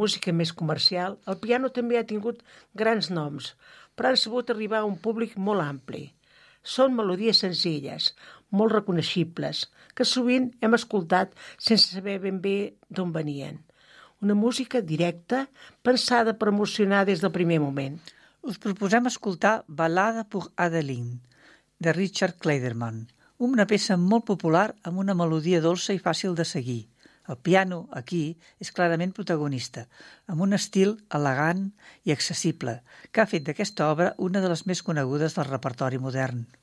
música més comercial, el piano també ha tingut grans noms, però han sabut arribar a un públic molt ampli. Són melodies senzilles, molt reconeixibles, que sovint hem escoltat sense saber ben bé d'on venien. Una música directa, pensada per emocionar des del primer moment. Us proposem escoltar Ballade pour Adeline, de Richard Clayderman, una peça molt popular amb una melodia dolça i fàcil de seguir. El piano, aquí, és clarament protagonista, amb un estil elegant i accessible, que ha fet d'aquesta obra una de les més conegudes del repertori modern.